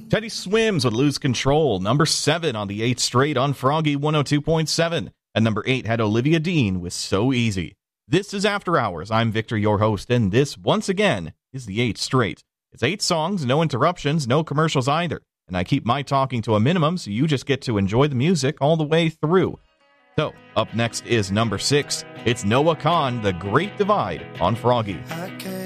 Teddy Swims would Lose Control, number 7 on the 8th straight on Froggy 102.7. And number 8 had Olivia Dean with So Easy. This is After Hours. I'm Victor, your host, and this, once again, is the 8th straight. It's 8 songs, no interruptions, no commercials either. And I keep my talking to a minimum, so you just get to enjoy the music all the way through. So, up next is number 6. It's Noah Kahan, The Great Divide on Froggy.